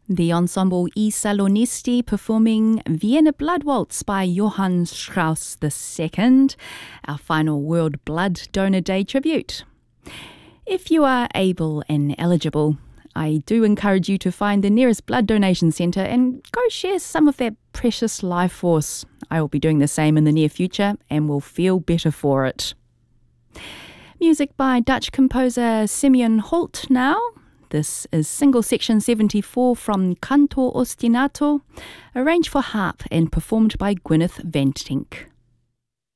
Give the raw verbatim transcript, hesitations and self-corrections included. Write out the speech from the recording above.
The ensemble I Salonisti performing Vienna Blood Waltz by Johann Strauss the Second, our final World Blood Donor Day tribute. If you are able and eligible, I do encourage you to find the nearest blood donation centre and go share some of that precious life force. I will be doing the same in the near future and will feel better for it. Music by Dutch composer Simeon Holt now. This is single section seventy-four from Canto Ostinato, arranged for harp and performed by Gwyneth Van Tink.